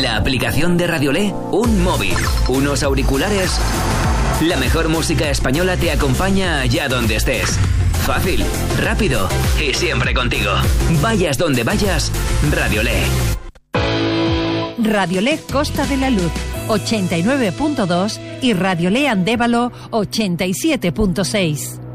La aplicación de Radiolé, un móvil, unos auriculares. La mejor música española te acompaña allá donde estés. Fácil, rápido y siempre contigo. Vayas donde vayas, Radiolé. Radiolé Costa de la Luz 89.2 y Radiolé Andévalo 87.6.